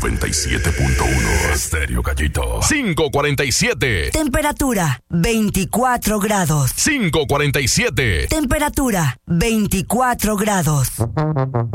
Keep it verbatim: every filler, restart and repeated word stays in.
noventa y siete punto uno Estéreo Gallito. cinco cuarenta y siete. Temperatura veinticuatro grados. cinco cuarenta y siete. Temperatura veinticuatro grados.